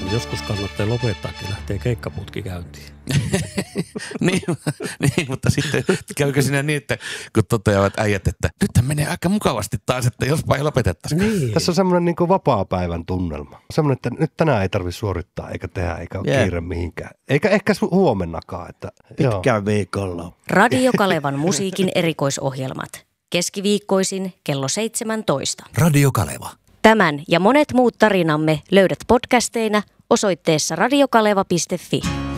joskus kannattaa lopettaakin, lähtee keikkaputki käyntiin. niin, mutta sitten käykö siinä niin, että kun toteavat äijät, että nyt menee aika mukavasti taas, että jospa ei lopetettaisiin. Niin. Tässä on semmoinen niin kuin vapaa-päivän tunnelma. Semmoinen, että nyt tänään ei tarvitse suorittaa eikä tehdä eikä ole kiire mihinkään. Eikä ehkä huomennakaan. Että, pitkään viikolla. Radio Kalevan musiikin erikoisohjelmat. Keskiviikkoisin kello 17. Radio Kaleva. Tämän ja monet muut tarinamme löydät podcasteina osoitteessa radiokaleva.fi.